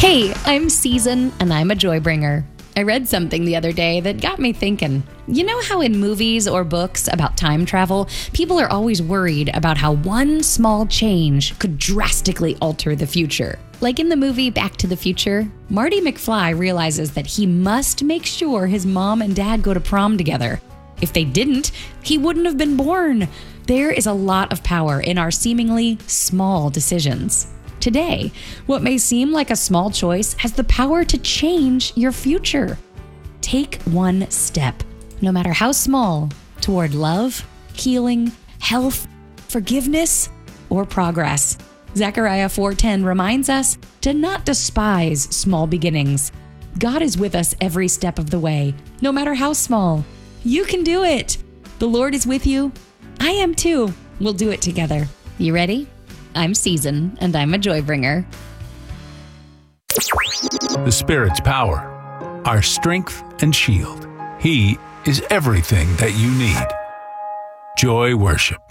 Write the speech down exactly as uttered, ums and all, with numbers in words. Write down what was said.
Hey, I'm Season, and I'm a joy bringer. I read something the other day that got me thinking. You know how in movies or books about time travel, people are always worried about how one small change could drastically alter the future? Like in the movie Back to the Future, Marty McFly realizes that he must make sure his mom and dad go to prom together. If they didn't, he wouldn't have been born. There is a lot of power in our seemingly small decisions. Today, what may seem like a small choice has the power to change your future. Take one step, no matter how small, toward love, healing, health, forgiveness, or progress. Zechariah four ten reminds us to not despise small beginnings. God is with us every step of the way, no matter how small. You can do it. The Lord is with you. I am too. We'll do it together. You ready? I'm Season, and I'm a joy bringer. The Spirit's power, our strength and shield. He is everything that you need. Joy Worship.